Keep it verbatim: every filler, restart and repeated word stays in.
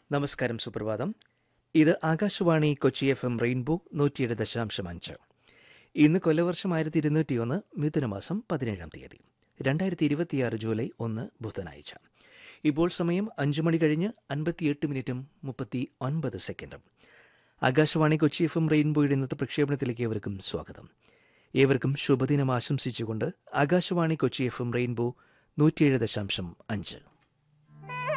നമസ്കാരം, സുപ്രഭാതം. ഇത് Akashvani Kochi F M rainbow നൂറ്റിയേഴ് ദശാംശം അഞ്ച്. ഇന്ന് കൊല്ലവർഷം ആയിരത്തി ഇരുന്നൂറ്റി ഒന്ന് മിഥുനമാസം പതിനേഴാം തീയതി രണ്ടായിരത്തി ഇരുപത്തിയാറ് ജൂലൈ ഒന്ന് ബുധനാഴ്ച. ഇപ്പോൾ സമയം അഞ്ചു മണി കഴിഞ്ഞ് അൻപത്തിയെട്ട് മിനിറ്റും മുപ്പത്തി ഒൻപത് സെക്കൻഡും. ആകാശവാണി കൊച്ചി എഫ് എം റെയിൻബോയുടെ ഇന്നത്തെ പ്രക്ഷേപണത്തിലേക്ക് ഏവർക്കും സ്വാഗതം. ഏവർക്കും ശുഭദിനം ആശംസിച്ചുകൊണ്ട് Akashvani Kochi F M rainbow നൂറ്റിയേഴ് ദശാംശം അഞ്ച്.